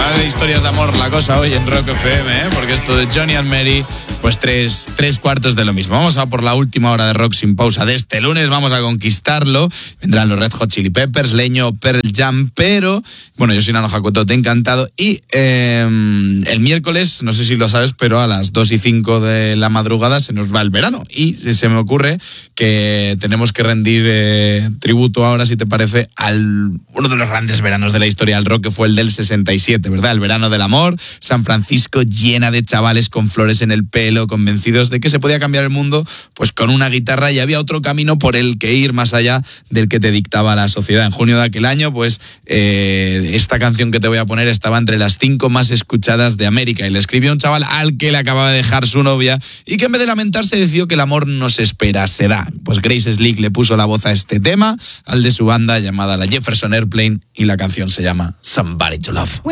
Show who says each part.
Speaker 1: Va de historias de amor la cosa hoy en Rock FM, porque esto de Johnny and Mary, pues tres cuartos de lo mismo. Vamos a por la última hora de Rock sin pausa de este lunes, vamos a conquistarlo. Vendrán los Red Hot Chili Peppers, Leño, Pearl Jam, pero bueno, yo soy Nano Hakuto, te he encantado. Y el miércoles, no sé si lo sabes, pero a las 2:05 de la madrugada se nos va el verano. Y se me ocurre que tenemos que rendir tributo ahora, si te parece, uno de los grandes veranos de la historia del rock, que fue el del 67, ¿verdad? El verano del amor, San Francisco llena de chavales con flores en el pelo, convencidos de que se podía cambiar el mundo pues con una guitarra, y había otro camino por el que ir más allá del que te dictaba la sociedad. En junio de aquel año, pues esta canción que te voy a poner estaba entre las 5 más escuchadas de América, y le escribió un chaval al que le acababa de dejar su novia y que en vez de lamentarse decidió que el amor no se espera, se da. Pues Grace Slick le puso la voz a este tema, al de su banda llamada la Jefferson Airplane, y la canción se llama Somebody to Love.